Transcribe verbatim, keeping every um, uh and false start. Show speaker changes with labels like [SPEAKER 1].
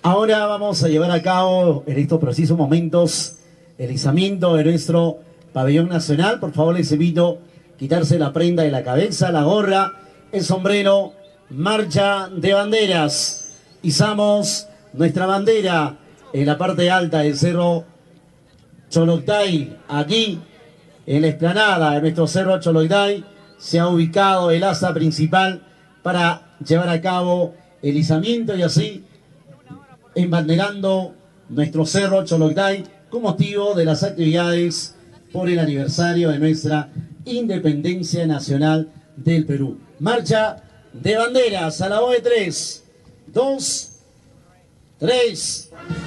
[SPEAKER 1] Ahora vamos a llevar a cabo en estos precisos momentos el izamiento de nuestro pabellón nacional. Por favor, les invito a quitarse la prenda de la cabeza, la gorra, el sombrero. Marcha de banderas. Izamos nuestra bandera en la parte alta del cerro Choloctay. Aquí en la explanada de nuestro cerro Choloctay se ha ubicado el asa principal para llevar a cabo el izamiento y así embanderando nuestro cerro Choloctay con motivo de las actividades por el aniversario de nuestra independencia nacional del Perú. Marcha de banderas a la voz de tres, dos, tres.